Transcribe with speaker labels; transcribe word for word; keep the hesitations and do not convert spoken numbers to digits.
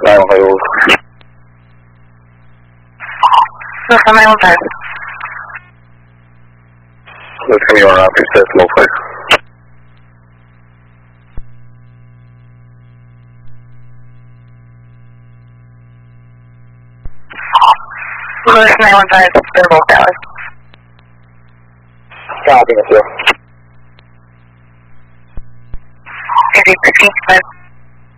Speaker 1: nine one five.
Speaker 2: Lewis nine one five.
Speaker 1: Lewis, can you run off your decimal, please?
Speaker 2: Lewis nine one five, Spinball Tower.
Speaker 1: Copy, Mister
Speaker 2: Is he fifteen five?